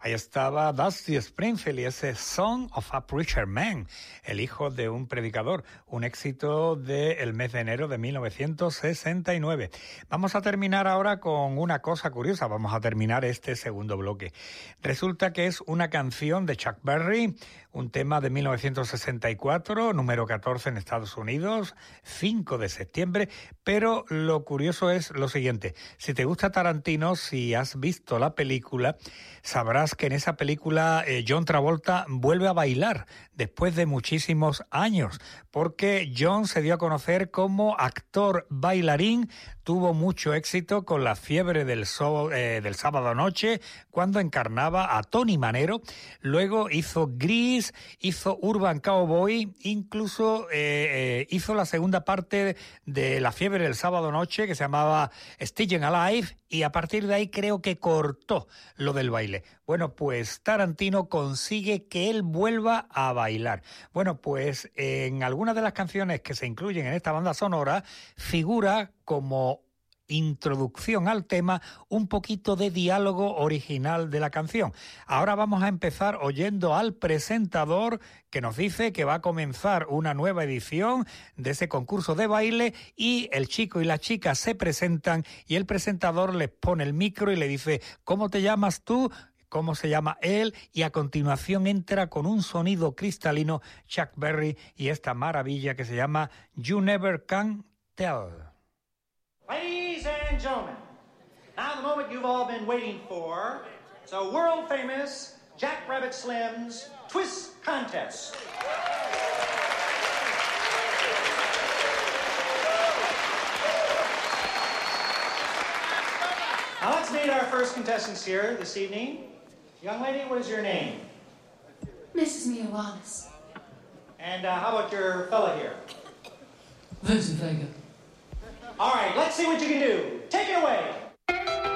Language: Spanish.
Ahí estaba Dusty Springfield y ese Son of a Preacher Man, el hijo de un predicador, un éxito del mes de enero de 1969. Vamos a terminar ahora con una cosa curiosa, vamos a terminar este segundo bloque. Resulta que es una canción de Chuck Berry, un tema de 1964, número 14 en Estados Unidos, 5 de septiembre, pero lo curioso es lo siguiente. Si te gusta Tarantino, si has visto la película, sabrás que en esa película John Travolta vuelve a bailar después de muchísimos años, porque John se dio a conocer como actor bailarín, tuvo mucho éxito con La fiebre del sábado noche, cuando encarnaba a Tony Manero, luego hizo Grease, hizo Urban Cowboy, incluso hizo la segunda parte de La fiebre del sábado noche, que se llamaba Staying Alive, y a partir de ahí creo que cortó lo del baile. Bueno, pues Tarantino consigue que él vuelva a bailar. Bueno, pues en algunas de las canciones que se incluyen en esta banda sonora figura como introducción al tema un poquito de diálogo original de la canción. Ahora vamos a empezar oyendo al presentador que nos dice que va a comenzar una nueva edición de ese concurso de baile y el chico y la chica se presentan y el presentador les pone el micro y le dice: ¿cómo te llamas tú?, cómo se llama él, y a continuación entra con un sonido cristalino Chuck Berry y esta maravilla que se llama You Never Can Tell. Ladies and gentlemen, now the moment you've all been waiting for, it's a world-famous Jack Rabbit Slim's Twist Contest. Now let's meet our first contestants here this evening. Young lady, what is your name? Mrs. Mia Wallace. And how about your fella here? Vincent Vega. All right, let's see what you can do. Take it away.